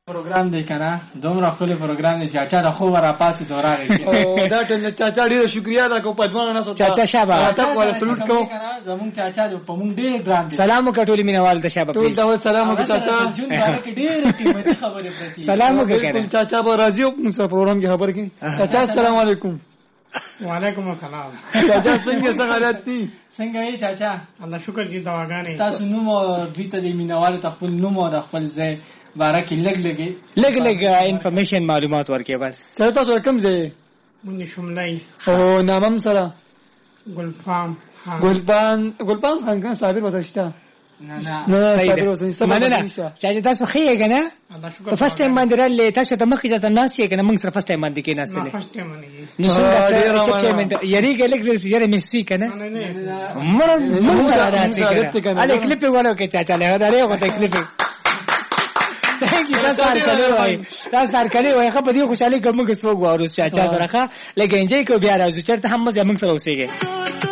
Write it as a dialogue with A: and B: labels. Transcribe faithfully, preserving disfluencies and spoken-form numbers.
A: پروګرام دی کنه دومره خپل پروګرام دی چاچا د خو ورا پاسې دوراره
B: او دا ټول چاچا ډیره شکریا دا کو پدمان نه سوتا
C: چاچا شابه
B: تاسو ول سلوټ کوم
A: زمون چاچا د پمون ډیر ګران دی
C: سلام وکټولې مینوال ته شابه
B: ټول دا سلام وکړه چاچا
A: جون باندې ډیر قیمتي خبره پرتی
C: سلام وکړه
B: چاچا به راضي او موږ پروګرام کې خبر کړي چاچا السلام علیکم
D: وعلیکم السلام.
B: چاچا څنګه څنګه حالت دي؟
A: څنګه یې چاچا؟
D: الله شکر دې دواګانې.
A: تاسو نوم دوی ته د مینوالو ته خپل نوم او د خپل ځای باره کې لږ لږ
C: لږ لږ انفارمیشن معلومات ورکړئ بس.
B: چا تاسو کوم ځای؟
D: مونږ شملای.
B: او نامم سره
D: ګلفام.
B: ګلبان ګلبان خان kan صابر وسشتا.
A: نه نه
B: نه صابر وسني
C: مننه چې تاسو خې کنه ته فرست ټایم باندې رالې تاسو ته مخې ځته ناس یې کنه موږ سره فرست ټایم باندې کې ناس
D: نه فرست ټایم باندې
C: نو څنګه چې مې یاري کې لګ رسې یاره مې سې کنه مړ موږ سره راځي کنه اله کلیپ ولو کې چاچا له دا لري غوته کلیپ تاسو سره کله وای تاسو سره کله وای خو په دې خوشحالي کوم کې سوګ وروس چاچا سره ښه لګ انجوy کو بیا راځو چرته هم موږ سره اوسېږي.